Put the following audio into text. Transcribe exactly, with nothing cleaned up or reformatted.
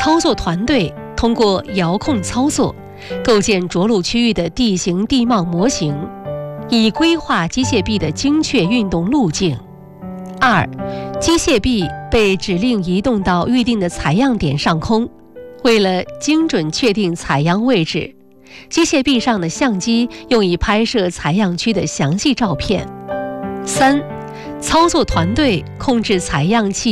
操作团队通过遥控操作，构建着陆区域的地形地貌模型，以规划机械臂的精确运动路径。二，机械臂被指令移动到预定的采样点上空，为了精准确定采样位置，机械臂上的相机用以拍摄采样区的详细照片。三，操作团队控制采样器